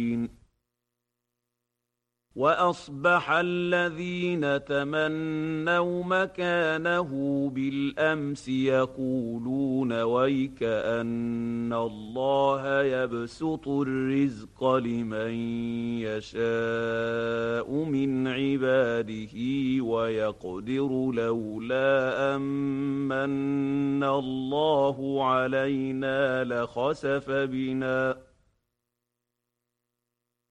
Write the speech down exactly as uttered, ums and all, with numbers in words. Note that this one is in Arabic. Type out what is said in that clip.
وأصبح الذين تمنوا مكانه بالأمس يقولون ويك أن الله يبسط الرزق لمن يشاء من عباده ويقدر لولا أمن الله علينا لخسف بنا